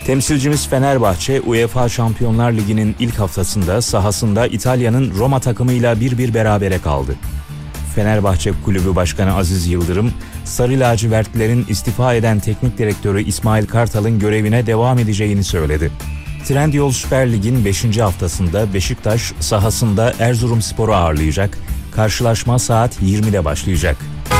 Temsilcimiz Fenerbahçe, UEFA Şampiyonlar Ligi'nin ilk haftasında sahasında İtalya'nın Roma takımıyla 1-1 berabere kaldı. Fenerbahçe Kulübü Başkanı Aziz Yıldırım, Sarı Lacivertlilerin istifa eden teknik direktörü İsmail Kartal'ın görevine devam edeceğini söyledi. Trendyol Süper Lig'in 5. haftasında Beşiktaş sahasında Erzurumspor'u ağırlayacak. Karşılaşma saat 20'de başlayacak.